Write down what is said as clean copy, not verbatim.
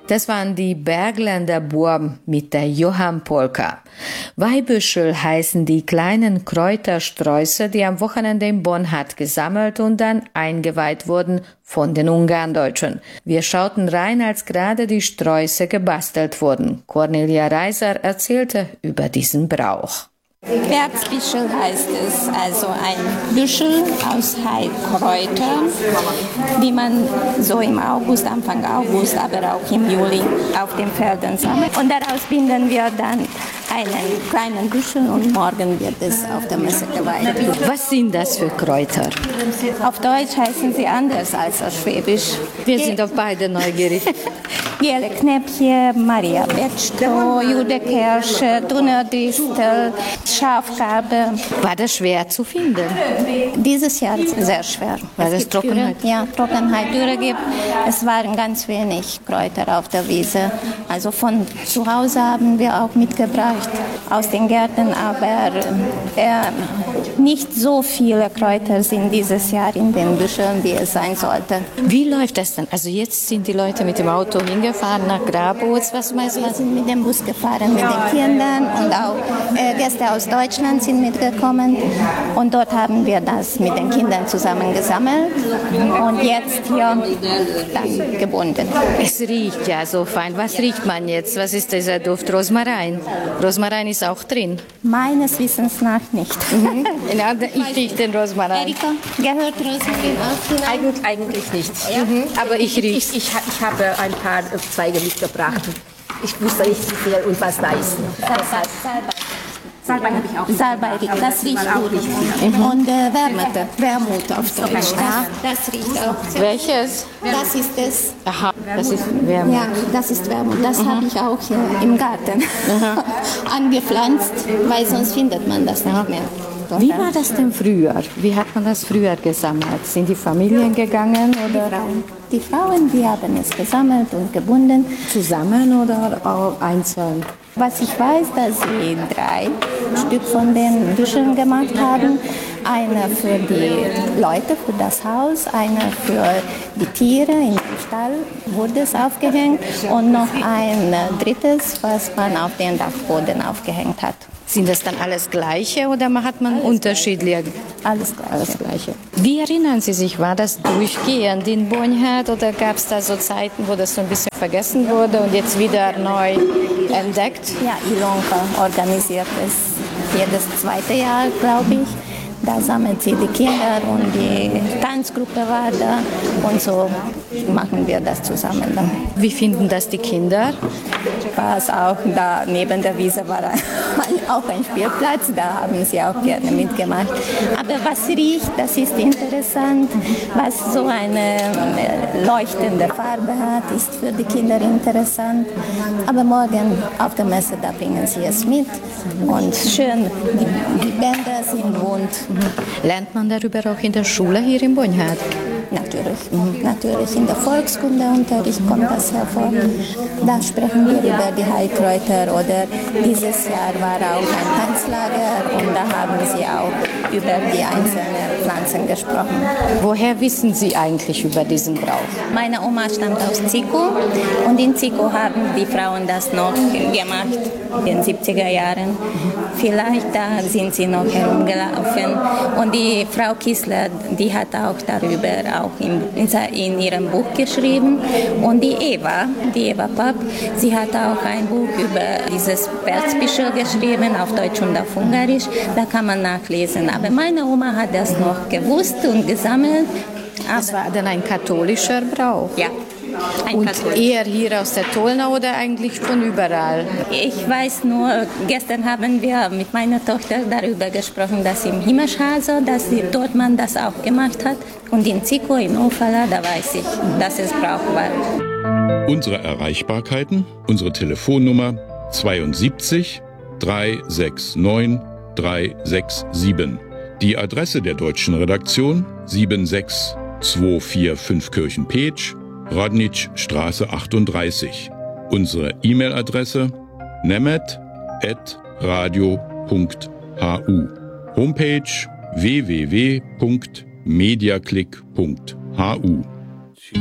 Das waren die Bergländer Buben mit der Johann-Polka. Weihbüschel heißen die kleinen Kräutersträuße, die am Wochenende in Bonn gesammelt und dann eingeweiht wurden von den Ungarndeutschen. Wir schauten rein, als gerade die Sträuße gebastelt wurden. Cornelia Reiser erzählte über diesen Brauch. Wärzbüschel heißt es, also ein Büschel aus Heilkräutern, die man so im August, Anfang August, aber auch im Juli auf den Feldern sammelt. Und daraus binden wir dann einen kleinen Büschel und morgen wird es auf der Messe geweiht. Was sind das für Kräuter? Auf Deutsch heißen sie anders als auf Schwäbisch. Wir sind auf beide neugierig. Gele Knäppchen, Maria Bettstroh, Judekirsche, Dunnerdistel, Schafgarbe. War das schwer zu finden? Dieses Jahr sehr schwer. Weil es Trockenheit? Ja, Trockenheit, Dürre gibt. Es waren ganz wenig Kräuter auf der Wiese. Also von zu Hause haben wir auch mitgebracht aus den Gärten, aber nicht so viele Kräuter sind dieses Jahr in den Büscheln, wie es sein sollte. Wie läuft das dann? Also jetzt sind die Leute mit dem Auto hingefahren nach Grabowitz. Was meinst du? Wir sind mit dem Bus gefahren mit den Kindern und auch Gäste aus Deutschland sind mitgekommen. Und dort haben wir das mit den Kindern zusammen gesammelt und jetzt hier dann gebunden. Es riecht ja so fein. Was riecht man jetzt? Was ist dieser Duft? Rosmarin. Rosmarin ist auch drin. Meines Wissens nach nicht. Ich rieche den Rosmarin. Erika, gehört Rosmarin auch? Eigentlich nicht. Ja. Aber ich rieche Ich habe ein paar Zweige mitgebracht. Ich wusste nicht, wie viel und was da ist. Salbei habe ich auch. Salbei, das riecht gut. Und Wermut auf Deutsch. Das riecht auch. Welches? Das ist es. Aha, das ist Wermut. Ja, das ist Wermut. Das habe ich auch hier im Garten angepflanzt, weil sonst findet man das nicht mehr. Wie war das denn früher? Wie hat man das früher gesammelt? Sind die Familien gegangen? Oder? Die Frauen, die haben es gesammelt und gebunden. Zusammen oder auch einzeln? Was ich weiß, dass sie 3 Stück von den Büscheln gemacht haben. Eine für die Leute, für das Haus, eine für die Tiere in dem Stall wurde es aufgehängt und noch ein drittes, was man auf den Dachboden aufgehängt hat. Sind das dann alles Gleiche oder hat man unterschiedliche? Alles Gleiche. Alles Gleiche. Wie erinnern Sie sich, war das durchgehend in Bonn oder gab es da so Zeiten, wo das so ein bisschen vergessen wurde und jetzt wieder neu entdeckt? Ja, Ilonka organisiert es jedes zweite Jahr, glaube ich. Da sammelt sie die Kinder und die Tanzgruppe war da und so machen wir das zusammen. Wie finden das die Kinder? Was auch da neben der Wiese war auch ein Spielplatz, da haben sie auch gerne mitgemacht. Aber was riecht, das ist interessant. Was so eine leuchtende Farbe hat, ist für die Kinder interessant. Aber morgen auf der Messe, da bringen sie es mit und schön, die Bänder sind bunt. Lernt man darüber auch in der Schule hier in Bonn? Natürlich, natürlich. In der Volkskundeunterricht kommt das hervor. Da sprechen wir über die Heilkräuter oder dieses Jahr war auch ein Tanzlager und da haben sie auch über die einzelnen Pflanzen gesprochen. Woher wissen Sie eigentlich über diesen Brauch? Meine Oma stammt aus Zico und in Zico haben die Frauen das noch gemacht in den 70er Jahren. Vielleicht da sind sie noch herumgelaufen und die Frau Kissler, die hat auch darüber auch in ihrem Buch geschrieben und die Eva Papp, sie hat auch ein Buch über dieses Wärzbüschel geschrieben, auf Deutsch und auf Ungarisch, da kann man nachlesen. Aber meine Oma hat das noch gewusst und gesammelt. Das war dann ein katholischer Brauch? Ja. Und eher hier aus der Tolna oder eigentlich von überall? Ich weiß nur, gestern haben wir mit meiner Tochter darüber gesprochen, dass im Himmelshase, dass dort man das auch gemacht hat. Und in Zico, in Ofala, da weiß ich, dass es Brauch war. Unsere Erreichbarkeiten, unsere Telefonnummer 72 369 367. Die Adresse der deutschen Redaktion 76245 Kirchen-Petsch, Radnitzstraße 38. Unsere E-Mail-Adresse nemet@radio.hu. Homepage www.mediaclick.hu.